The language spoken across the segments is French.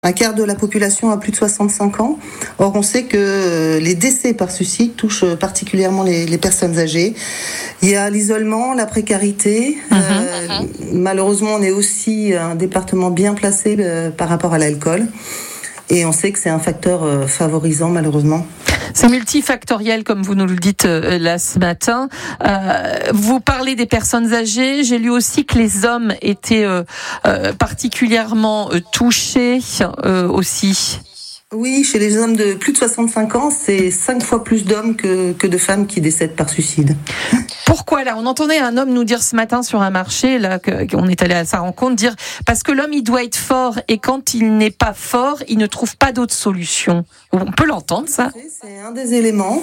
un quart de la population a plus de 65 ans. Or, on sait que les décès par suicide touchent particulièrement les personnes âgées. Il y a l'isolement, la précarité. Malheureusement, on est aussi un département bien placé par rapport à l'alcool. Et on sait que c'est un facteur favorisant, malheureusement. C'est multifactoriel, comme vous nous le dites là ce matin. Vous parlez des personnes âgées. J'ai lu aussi que les hommes étaient particulièrement touchés aussi. Oui, chez les hommes de plus de 65 ans, c'est 5 fois plus d'hommes que de femmes qui décèdent par suicide. Pourquoi là ? On entendait un homme nous dire ce matin sur un marché, là, qu'on est allé à sa rencontre, dire parce que l'homme il doit être fort et quand il n'est pas fort, il ne trouve pas d'autre solution. On peut l'entendre ça ? C'est un des éléments.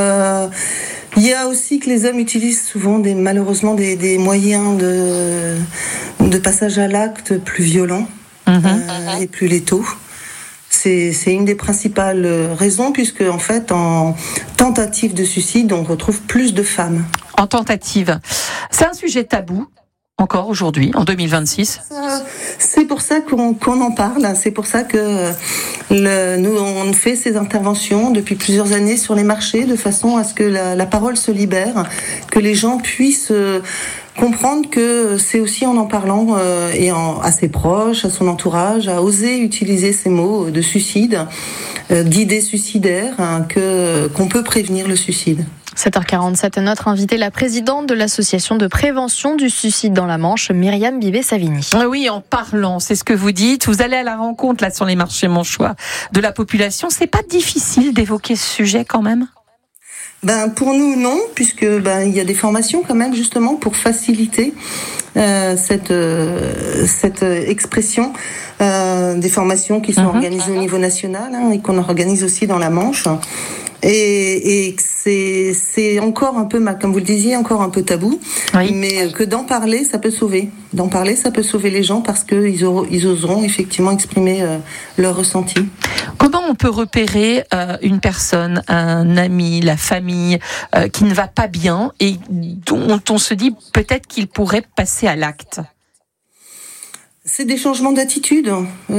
Il y a aussi que les hommes utilisent souvent malheureusement des moyens de passage à l'acte plus violents et plus létaux. C'est une des principales raisons, puisque en fait, en tentative de suicide, on retrouve plus de femmes. En tentative. C'est un sujet tabou, encore aujourd'hui, en 2026. C'est pour ça qu'on en parle. C'est pour ça que nous, on fait ces interventions depuis plusieurs années sur les marchés, de façon à ce que la parole se libère, que les gens puissent comprendre que c'est aussi en parlant à ses proches, à son entourage, à oser utiliser ces mots de suicide, d'idées suicidaires, qu'on peut prévenir le suicide. 7h47, notre invitée, la présidente de l'association de prévention du suicide dans la Manche, Myriam Bibé-Savigny. Oui, en parlant, c'est ce que vous dites. Vous allez à la rencontre là sur les marchés manchois de la population. C'est pas difficile d'évoquer ce sujet quand même ? Pour nous non, puisque il y a des formations quand même justement pour faciliter cette expression, des formations qui sont organisées au niveau national et qu'on organise aussi dans la Manche. Et c'est encore un peu, comme vous le disiez, encore un peu tabou, oui. Mais que d'en parler, ça peut sauver. D'en parler, ça peut sauver les gens parce qu'ils oseront effectivement exprimer leur ressenti. Comment on peut repérer une personne, un ami, la famille qui ne va pas bien et dont on se dit peut-être qu'il pourrait passer à l'acte ? C'est des changements d'attitude,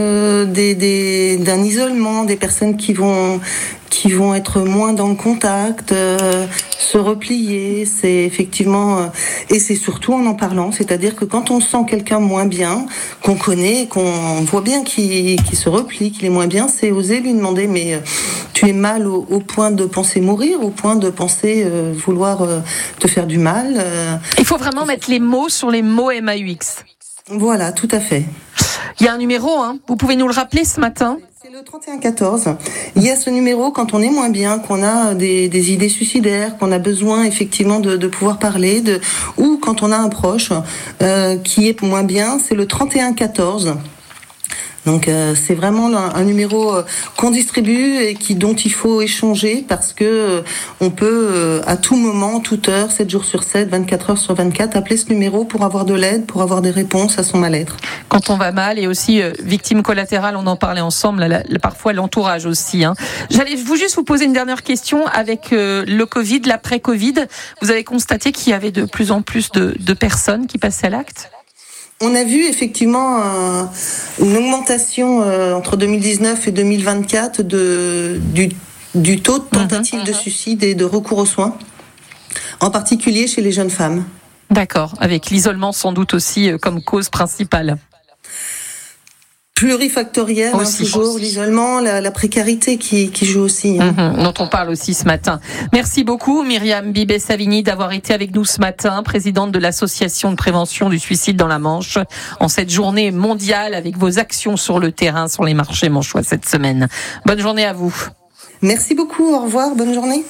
d'un isolement, des personnes qui vont être moins dans le contact, se replier. C'est effectivement et c'est surtout en parlant, c'est-à-dire que quand on sent quelqu'un moins bien, qu'on connaît, qu'on voit bien qu'il se replie, qu'il est moins bien, c'est oser lui demander mais tu es mal au point de penser mourir, au point de penser vouloir te faire du mal. Il faut vraiment mettre les mots sur les mots MAUX. Voilà, tout à fait. Il y a un numéro, vous pouvez nous le rappeler ce matin ? C'est le 3114. Il y a ce numéro quand on est moins bien, qu'on a des idées suicidaires, qu'on a besoin effectivement de pouvoir parler, ou quand on a un proche qui est moins bien, c'est le 3114. Donc c'est vraiment un numéro qu'on distribue et dont il faut échanger parce que on peut à tout moment, toute heure, 7 jours sur 7, 24 heures sur 24, appeler ce numéro pour avoir de l'aide, pour avoir des réponses à son mal-être. Quand on va mal et aussi victime collatérale, on en parlait ensemble, parfois l'entourage aussi. J'allais juste vous poser une dernière question avec le Covid, l'après-Covid. Vous avez constaté qu'il y avait de plus en plus de personnes qui passaient à l'acte ? On a vu effectivement une augmentation entre 2019 et 2024 du taux de tentative de suicide et de recours aux soins, en particulier chez les jeunes femmes. D'accord, avec l'isolement sans doute aussi comme cause principale. Plurifactoriel, toujours l'isolement, la précarité qui joue aussi. Dont on parle aussi ce matin. Merci beaucoup Myriam Bibé-Savigny d'avoir été avec nous ce matin, présidente de l'association de prévention du suicide dans la Manche, en cette journée mondiale avec vos actions sur le terrain, sur les marchés manchois cette semaine. Bonne journée à vous. Merci beaucoup, au revoir, bonne journée.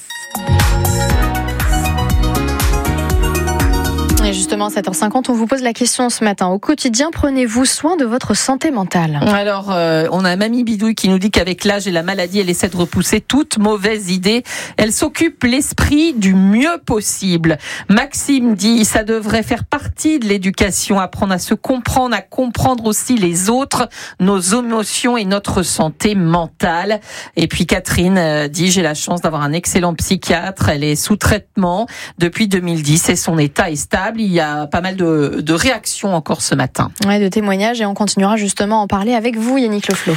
Et justement, à 7h50, on vous pose la question ce matin. Au quotidien, prenez-vous soin de votre santé mentale ? Alors, on a Mamie Bidouille qui nous dit qu'avec l'âge et la maladie, elle essaie de repousser toute mauvaise idée. Elle s'occupe l'esprit du mieux possible. Maxime dit, ça devrait faire partie de l'éducation, apprendre à se comprendre, à comprendre aussi les autres, nos émotions et notre santé mentale. Et puis Catherine dit, j'ai la chance d'avoir un excellent psychiatre. Elle est sous traitement depuis 2010 et son état est stable. Il y a pas mal de réactions encore ce matin. Ouais, de témoignages et on continuera justement à en parler avec vous, Yannick Leflo.